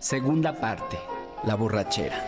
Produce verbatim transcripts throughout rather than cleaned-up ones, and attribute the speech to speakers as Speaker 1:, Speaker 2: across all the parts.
Speaker 1: Segunda parte, la borrachera.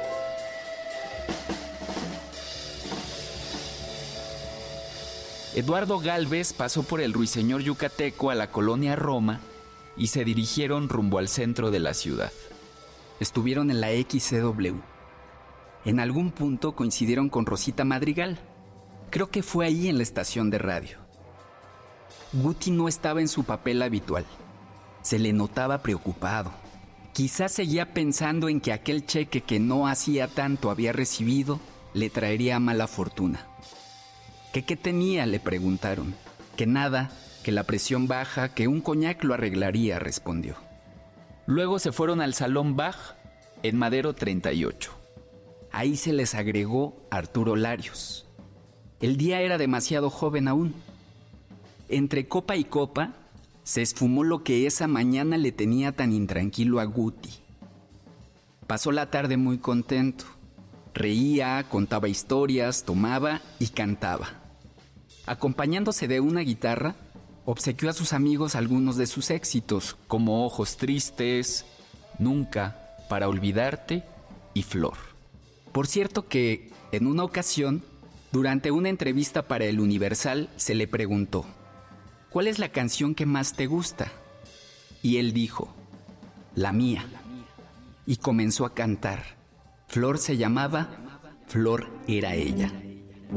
Speaker 1: Eduardo Gálvez pasó por el ruiseñor yucateco a la colonia Roma y se dirigieron rumbo al centro de la ciudad. Estuvieron en la X C W. En algún punto coincidieron con Rosita Madrigal. Creo que fue ahí en la estación de radio. Guti no estaba en su papel habitual. Se le notaba preocupado. Quizás seguía pensando en que aquel cheque que no hacía tanto había recibido le traería mala fortuna. ¿Qué qué tenía?, le preguntaron. Que nada, que la presión baja, que un coñac lo arreglaría, respondió. Luego se fueron al Salón Bach en Madero treinta y ocho. Ahí se les agregó Arturo Larios. El día era demasiado joven aún. Entre copa y copa se esfumó lo que esa mañana le tenía tan intranquilo a Guti. Pasó la tarde muy contento. Reía, contaba historias, tomaba y cantaba. Acompañándose de una guitarra, obsequió a sus amigos algunos de sus éxitos, como Ojos Tristes, Nunca, Para Olvidarte y Flor. Por cierto que, en una ocasión, durante una entrevista para El Universal, se le preguntó: ¿cuál es la canción que más te gusta? Y él dijo: la mía. Y comenzó a cantar. Flor se llamaba, Flor era ella.